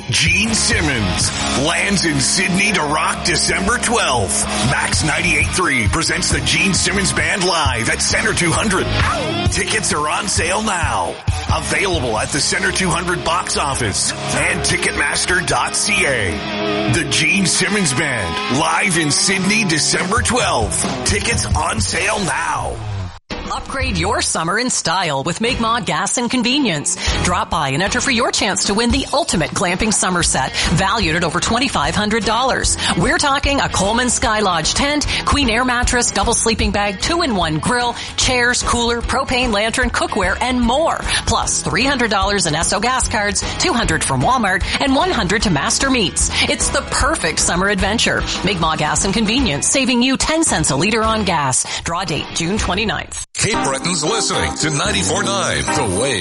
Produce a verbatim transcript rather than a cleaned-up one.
Gene Simmons lands in Sydney to rock December twelfth. Max ninety-eight point three presents the Gene Simmons Band live at Center two hundred. Tickets are on sale now. Available at the Center two hundred box office and Ticketmaster dot c a. The Gene Simmons Band live in Sydney December twelfth. Tickets on sale now. Upgrade your summer in style with Mi'kmaq Gas and Convenience. Drop by and enter for your chance to win the ultimate glamping summer set, valued at over twenty-five hundred dollars. We're talking a Coleman Sky Lodge tent, queen air mattress, double sleeping bag, two-in-one grill, chairs, cooler, propane lantern, cookware, and more. Plus three hundred dollars in Esso gas cards, two hundred dollars from Walmart, and one hundred dollars to Master Meats. It's the perfect summer adventure. Mi'kmaq Gas and Convenience, saving you ten cents a liter on gas. Draw date June twenty-ninth. Cape Breton's listening to ninety-four point nine The Wave.